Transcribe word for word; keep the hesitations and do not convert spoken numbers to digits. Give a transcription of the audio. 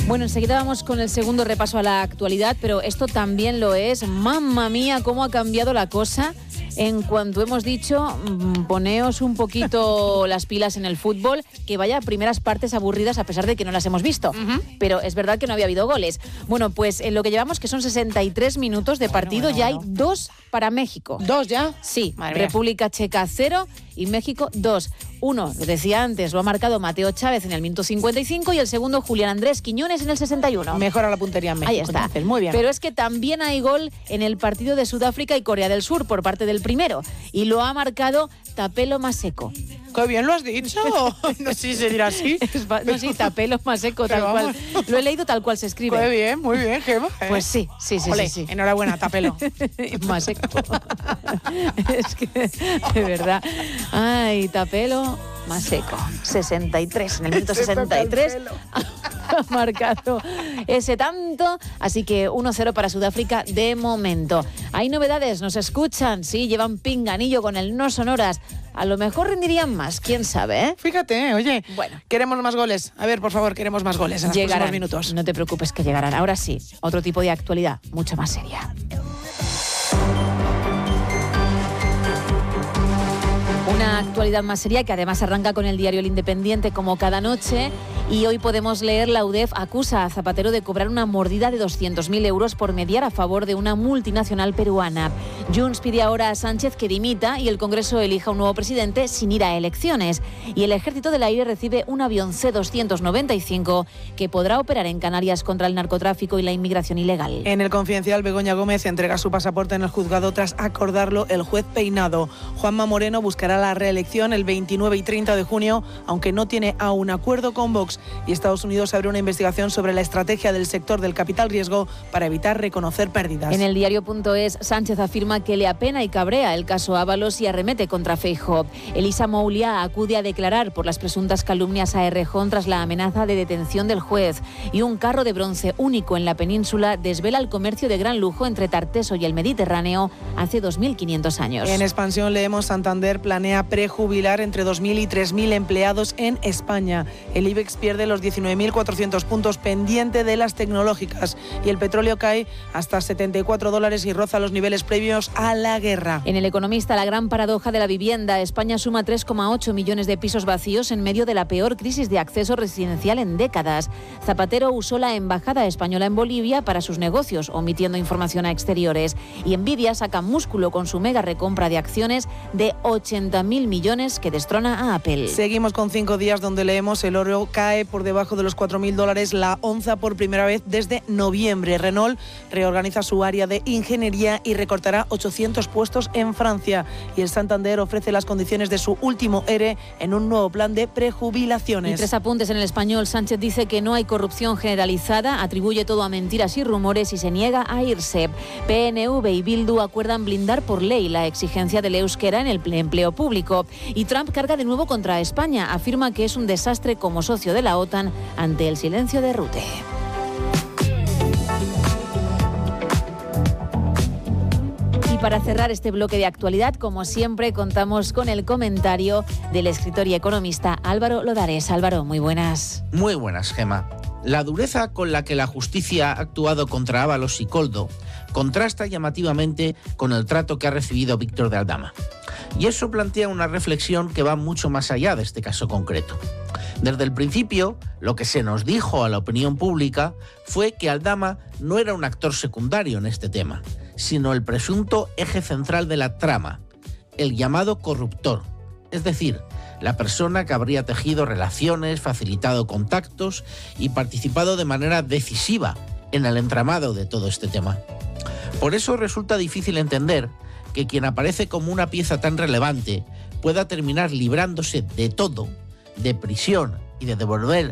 Bueno, enseguida vamos con el segundo repaso a la actualidad, pero esto también lo es. ¡Mamma mía, cómo ha cambiado la cosa! En cuanto hemos dicho, poneos un poquito las pilas en el fútbol, que vaya primeras partes aburridas a pesar de que no las hemos visto. Uh-huh. Pero es verdad que no había habido goles. Bueno, pues en lo que llevamos, que son sesenta y tres minutos de partido, bueno, bueno, ya bueno. hay dos para México. ¿Dos ya? Sí, República Checa cero y México dos. Uno, lo decía antes, lo ha marcado Mateo Chávez en el minuto cincuenta y cinco y el segundo Julián Andrés Quiñones en el sesenta y uno. Mejora la puntería en México. Ahí está. Entonces, muy bien. Pero es que también hay gol en el partido de Sudáfrica y Corea del Sur por parte del primero y lo ha marcado Tapelo Maseco. ¡Qué bien lo has dicho! No sé si se dirá así. No, sí, Tapelo Maseco, tal cual. Lo he leído tal cual se escribe. Muy bien, muy bien, Gemma. Pues sí, sí, sí. Olé, sí, sí. Enhorabuena, Tapelo. Maseco. Es que, de verdad. Ay, Tapelo Maseco. sesenta y tres, en el minuto sesenta y tres. Ha marcado ese tanto, así que uno cero para Sudáfrica de momento. Hay novedades, nos escuchan, sí, llevan pinganillo con el no sonoras. A lo mejor rendirían más, quién sabe, ¿eh? Fíjate, oye, bueno, queremos más goles. A ver, por favor, queremos más goles en los llegarán, próximos minutos. No te preocupes que llegarán. Ahora sí, otro tipo de actualidad, mucho más seria. Una actualidad más seria que además arranca con el diario El Independiente como cada noche y hoy podemos leer: la U D E F acusa a Zapatero de cobrar una mordida de doscientos mil euros por mediar a favor de una multinacional peruana. Junts pide ahora a Sánchez que dimita y el Congreso elija un nuevo presidente sin ir a elecciones. Y el Ejército del Aire recibe un avión C doscientos noventa y cinco que podrá operar en Canarias contra el narcotráfico y la inmigración ilegal. En El Confidencial, Begoña Gómez entrega su pasaporte en el juzgado tras acordarlo el juez Peinado. Juanma Moreno buscará la reelección el veintinueve y treinta de junio, aunque no tiene aún acuerdo con Vox. Y Estados Unidos abre una investigación sobre la estrategia del sector del capital riesgo para evitar reconocer pérdidas. En el diario.es, Sánchez afirma que le apena y cabrea el caso Ábalos y arremete contra Feijóo. Elisa Moulia acude a declarar por las presuntas calumnias a Errejón tras la amenaza de detención del juez. Y un carro de bronce único en la península desvela el comercio de gran lujo entre Tarteso y el Mediterráneo hace dos mil quinientos años. En Expansión leemos: Santander planea prejubilar entre dos mil y tres mil empleados en España. El IBEX pierde los diecinueve mil cuatrocientos puntos pendiente de las tecnológicas y el petróleo cae hasta setenta y cuatro dólares y roza los niveles previos a la guerra. En El Economista, la gran paradoja de la vivienda. España suma tres coma ocho millones de pisos vacíos en medio de la peor crisis de acceso residencial en décadas. Zapatero usó la embajada española en Bolivia para sus negocios, omitiendo información a exteriores. Y Nvidia saca músculo con su mega recompra de acciones de ochenta mil millones que destrona a Apple. Seguimos con cinco días donde leemos: el oro cae por debajo de los cuatro mil dólares la onza por primera vez desde noviembre. Renault reorganiza su área de ingeniería y recortará ochocientos puestos en Francia. Y el Santander ofrece las condiciones de su último E R E en un nuevo plan de prejubilaciones. Y tres apuntes en El Español. Sánchez dice que no hay corrupción generalizada, atribuye todo a mentiras y rumores y se niega a irse. P N V y Bildu acuerdan blindar por ley la exigencia del euskera en el empleo público. Y Trump carga de nuevo contra España. Afirma que es un desastre como socio de la OTAN ante el silencio de Rutte. Y para cerrar este bloque de actualidad, como siempre, contamos con el comentario del escritor y economista Álvaro Lodares. Álvaro, muy buenas. Muy buenas, Gemma. La dureza con la que la justicia ha actuado contra Ábalos y Koldo contrasta llamativamente con el trato que ha recibido Víctor de Aldama. Y eso plantea una reflexión que va mucho más allá de este caso concreto. Desde el principio, lo que se nos dijo a la opinión pública fue que Aldama no era un actor secundario en este tema, sino el presunto eje central de la trama, el llamado corruptor, es decir, la persona que habría tejido relaciones, facilitado contactos y participado de manera decisiva en el entramado de todo este tema. Por eso resulta difícil entender que quien aparece como una pieza tan relevante pueda terminar librándose de todo, de prisión y de devolver